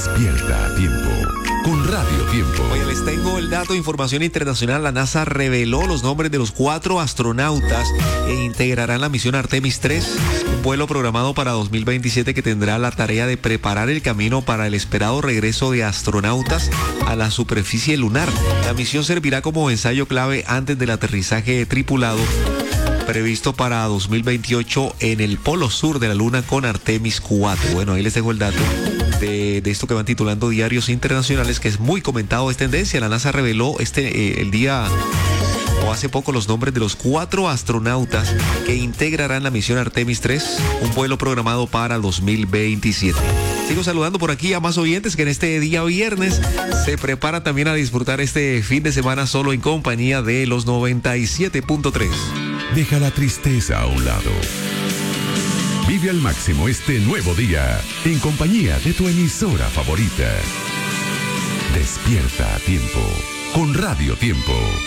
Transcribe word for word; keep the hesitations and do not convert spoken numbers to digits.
Despierta a tiempo con Radio Tiempo. Oye, les tengo el dato de información internacional. La NASA reveló los nombres de los cuatro astronautas que integrarán la misión Artemis tres, un vuelo programado para dos mil veintisiete que tendrá la tarea de preparar el camino para el esperado regreso de astronautas a la superficie lunar. La misión servirá como ensayo clave antes del aterrizaje tripulado previsto para dos mil veintiocho en el polo sur de la Luna con Artemis cuatro. Bueno, ahí les dejo el dato de, de esto que van titulando diarios internacionales, que es muy comentado, es tendencia. La NASA reveló este eh, el día o hace poco los nombres de los cuatro astronautas que integrarán la misión Artemis tres, un vuelo programado para dos mil veintisiete. Sigo saludando por aquí a más oyentes que en este día viernes se preparan también a disfrutar este fin de semana solo en compañía de los noventa y siete punto tres. Deja la tristeza a un lado. Vive al máximo este nuevo día en compañía de tu emisora favorita. Despierta a tiempo con Radio Tiempo.